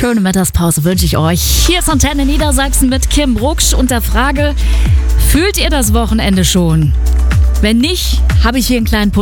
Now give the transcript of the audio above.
schöne Mittagspause wünsche ich euch. Hier ist Antenne Niedersachsen mit Kim Brucksch und der Frage, fühlt ihr das Wochenende schon? Wenn nicht, habe ich hier einen kleinen